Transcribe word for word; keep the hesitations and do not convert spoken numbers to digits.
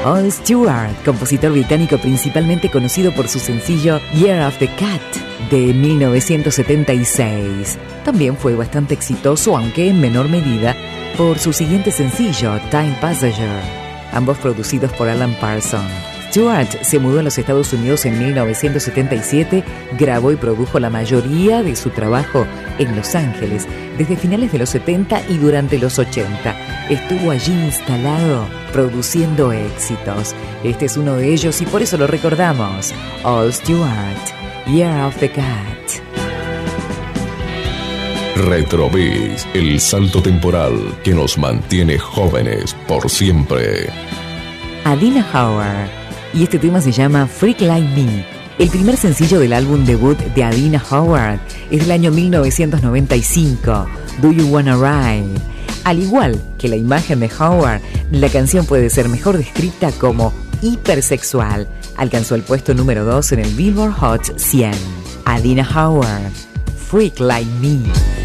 Al Stewart, compositor británico principalmente conocido por su sencillo Year of the Cat de mil novecientos setenta y seis. También fue bastante exitoso, aunque en menor medida, por su siguiente sencillo, Time Passenger, ambos producidos por Alan Parsons. Stewart se mudó a los Estados Unidos en mil novecientos setenta y siete, grabó y produjo la mayoría de su trabajo en Los Ángeles desde finales de los setenta y durante los ochenta. Estuvo allí instalado produciendo éxitos. Este es uno de ellos y por eso lo recordamos. Al Stewart, Year of the Cat. Retrovis, el salto temporal que nos mantiene jóvenes por siempre. Adina Howard, y este tema se llama Freak Like Me. El primer sencillo del álbum debut de Adina Howard es del año mil novecientos noventa y cinco, Do You Wanna Ride. Al igual que la imagen de Howard, la canción puede ser mejor descrita como hipersexual. Alcanzó el puesto número dos en el Billboard Hot cien. Adina Howard, Freak Like Me.